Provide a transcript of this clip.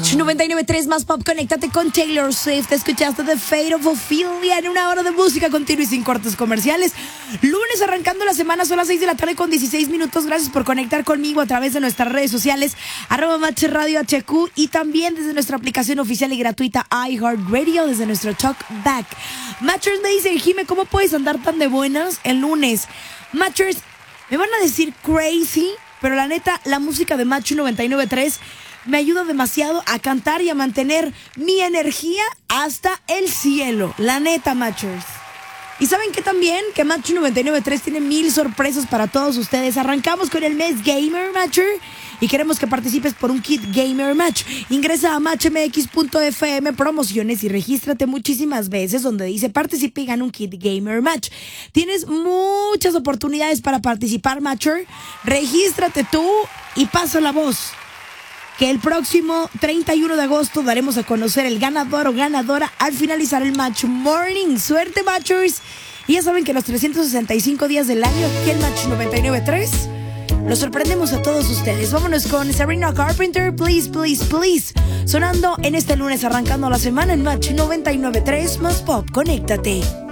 Match 99.3 más pop, conéctate con Taylor Swift. Escuchaste The Fate of Ophelia en una hora de música continua y sin cortes comerciales. Lunes arrancando la semana, son las 6 de la tarde con 16 minutos. Gracias por conectar conmigo a través de nuestras redes sociales, @Match Radio HQ, y también desde nuestra aplicación oficial y gratuita iHeartRadio, desde nuestro Talkback. Matchers me dicen, Jime, ¿cómo puedes andar tan de buenas el lunes? Matchers, me van a decir crazy, pero la neta, la música de Match 99.3 me ayuda demasiado a cantar y a mantener mi energía hasta el cielo. La neta, Matchers. Y ¿saben qué también? Que Match 99.3 tiene 1000 sorpresas para todos ustedes. Arrancamos con el mes Gamer, Matcher, y queremos que participes por un kit Gamer Match. Ingresa a matchmx.fm promociones y regístrate muchísimas veces donde dice participa y gana un kit Gamer Match. Tienes muchas oportunidades para participar, Matcher. Regístrate tú y pasa la voz, que el próximo 31 de agosto daremos a conocer el ganador o ganadora al finalizar el Match Morning. ¡Suerte, Matchers! Y ya saben que los 365 días del año, aquí en Match 99.3, los sorprendemos a todos ustedes. Vámonos con Sabrina Carpenter, Please, Please, Please. Sonando en este lunes, arrancando la semana en Match 99.3 más pop. Conéctate.